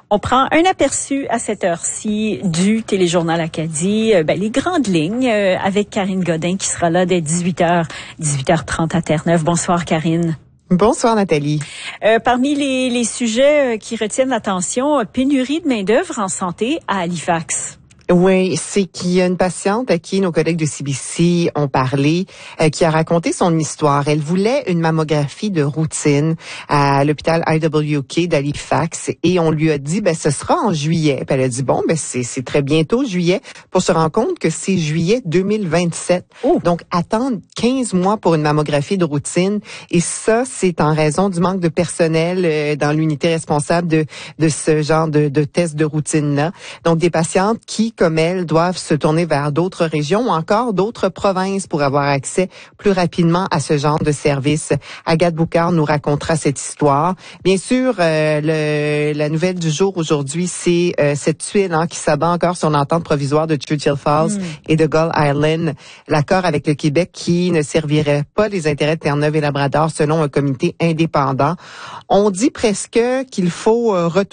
On prend un aperçu à cette heure-ci du Téléjournal Acadie, les grandes lignes avec Karine Godin qui sera là dès 18h30 à Terre-Neuve. Bonsoir Karine. Bonsoir Nathalie. Parmi les sujets qui retiennent l'attention, pénurie de main-d'œuvre en santé à Halifax. Oui, c'est qu'il y a une patiente à qui nos collègues de CBC ont parlé, qui a raconté son histoire. Elle voulait une mammographie de routine à l'hôpital IWK d'Halifax et on lui a dit, ce sera en juillet. Puis elle a dit, c'est très bientôt juillet, pour se rendre compte que c'est juillet 2027. Oh. Donc, attendre 15 mois pour une mammographie de routine. Et ça, c'est en raison du manque de personnel dans l'unité responsable de ce genre de test de routine-là. Donc, des patientes qui, comme elles, doivent se tourner vers d'autres régions ou encore d'autres provinces pour avoir accès plus rapidement à ce genre de service. Agathe Boucard nous racontera cette histoire. Bien sûr, la nouvelle du jour aujourd'hui, c'est cette tuile qui s'abat encore sur l'entente provisoire de Churchill Falls et de Gull Island. L'accord avec le Québec qui ne servirait pas les intérêts de Terre-Neuve et Labrador selon un comité indépendant. On dit presque qu'il faut retourner